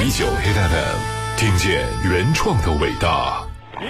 Hit FM， 听见原创的伟大。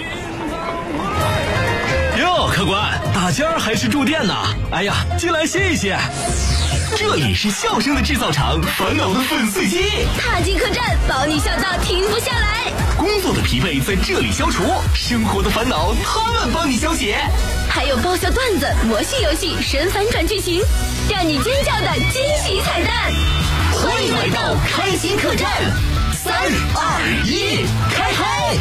哟，客官，打尖儿还是住店呢？哎呀，进来歇一歇。这里是笑声的制造厂，烦恼的粉碎机。 踏进客栈，保你笑到停不下来。 工作的疲惫在这里消除，生活的烦恼他们帮你消解。 还有爆笑段子、魔性游戏、神反转剧情，让你尖叫的惊喜彩蛋。 欢迎来到开心客栈，3、2、1，开嗨！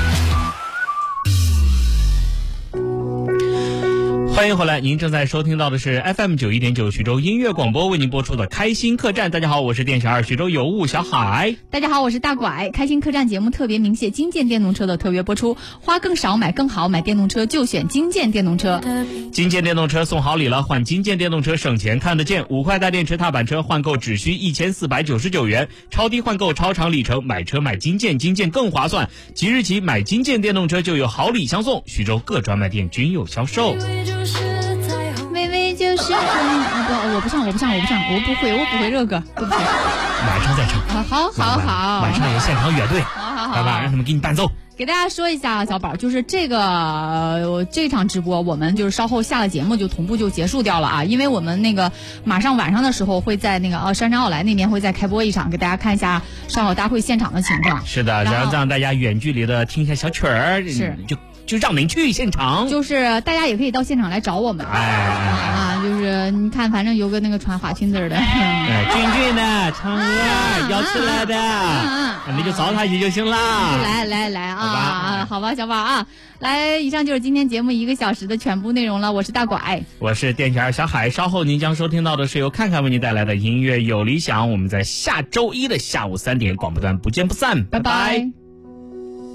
欢迎回来，您正在收听到的是 FM91.9 徐州音乐广播为您播出的开心客栈。大家好，我是店小二徐州有物小海。 大家好，我是大拐。开心客栈节目特别鸣谢金建电动车的特约播出，花更少买更好，买电动车就选金建电动车。 金建电动车送好礼了，换金建电动车省钱看得见，5块大电池踏板车换购只需1499元，超低换购超长里程，买车买金建，金建更划算。即日起买金建电动车就有好礼相送，徐州各专卖店均有销售。 微微就是我不唱，我不会这个，对不起。 晚上再唱。 好， 晚上有现场乐队， 好， 爸爸让他们给你伴奏。 给大家说一下，小宝，就是这场直播，我们就是稍后下了节目就同步就结束掉了啊，因为我们那个马上晚上的时候会在那个杉杉奥莱那边会再开播一场，给大家看一下烧烤大会现场的情况。 是的，然后让大家远距离的听一下小曲儿， 是就让您去现场， 就是大家也可以到现场来找我们。就是你看，反正有个那个穿花裙子的， 俊的唱歌要出来的，你就找他去就行了。 来啊，好吧，小宝啊，来，以上就是今天节目1个小时的全部内容了。我是大拐， 我是店小二小海。稍后您将收听到的是由看看为您带来的音乐有理想。我们在下周一的下午3点广播端不见不散，拜拜。